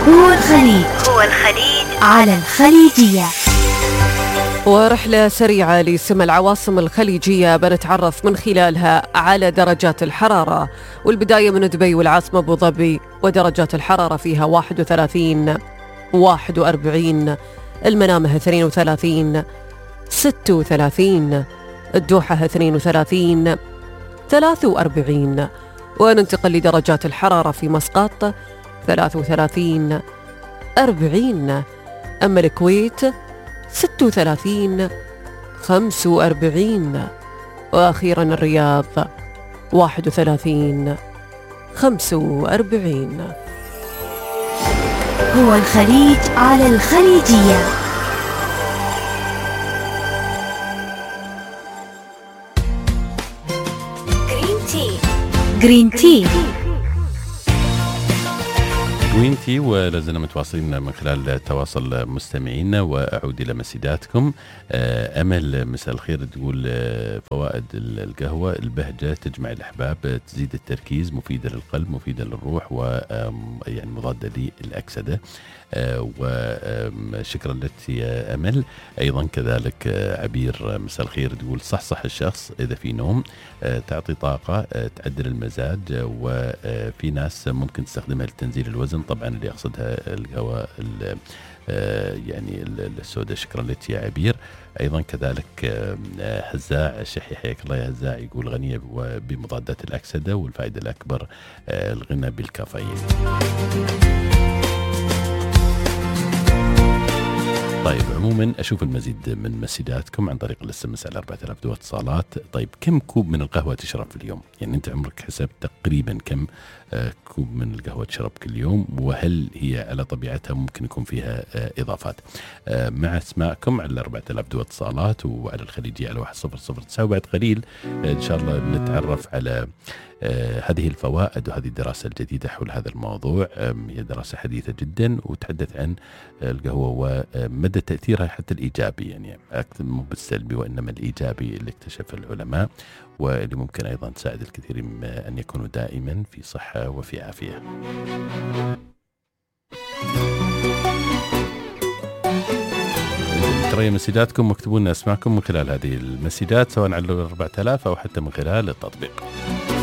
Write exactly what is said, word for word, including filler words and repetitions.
هو الخليج هو الخليج على الخليجية. ورحلة سريعة لسمى العواصم الخليجية بنتعرف من خلالها على درجات الحرارة، والبداية من دبي والعاصمة أبو ظبي، ودرجات الحرارة فيها واحد وثلاثين واحد وأربعين، المنامة اثنين وثلاثين ستة وثلاثين، الدوحة اثنين وثلاثين ثلاثة وأربعين. وننتقل لدرجات الحرارة في مسقط ثلاثة وثلاثين أربعين، أما الكويت ستة وثلاثين خمسة وأربعين، وأخيرا الرياض واحد وثلاثين خمسة وأربعين. هو الخليج على الخليجية. جرين تي جرين تي جرين تي ولازلنا متواصلين من خلال تواصل مستمعينا، وأعود إلى مسيداتكم. أمل مساء الخير تقول فوائد القهوة: البهجة، تجمع الأحباب، تزيد التركيز، مفيدة للقلب، مفيدة للروح، ويعني مضادة للأكسدة. وشكرا لك يا أمل. أيضا كذلك عبير مساء الخير تقول صحصح الشخص إذا في نوم، تعطي طاقة، تعدل المزاج، وفي ناس ممكن تستخدمها لتنزيل الوزن. طبعا اللي يقصدها القهوة يعني السوداء. شكرا لك يا عبير. أيضا كذلك هزاع الشحي حياك الله يا هزاع، يقول غنية بمضادات الأكسدة، والفائدة الأكبر الغنى بالكافيين. طيب عموما أشوف المزيد من مسيداتكم عن طريق الاس ام اس على أربعة آلاف دو اتصالات. طيب كم كوب من القهوة تشرب في اليوم؟ يعني أنت عمرك حسبت تقريبا كم كوب من القهوة تشرب كل يوم، وهل هي على طبيعتها ممكن يكون فيها إضافات؟ مع اسماءكم على أربعة آلاف دو اتصالات، وعلى الخليجية على واحد صفر صفر تسعة. وبعد قليل إن شاء الله نتعرف على هذه الفوائد وهذه الدراسة الجديدة حول هذا الموضوع. هي دراسة حديثة جدا وتحدث عن القهوة ومدى تأثيرها حتى الإيجابي، يعني أكثر مو بالسلبي وإنما الإيجابي اللي اكتشف العلماء، واللي ممكن أيضا تساعد الكثير أن يكونوا دائما في صحة وفي عافية. ترى مسيداتكم واكتبوا لنا اسماءكم من خلال هذه المسيدات، سواء على أربعة آلاف أو حتى من خلال التطبيق.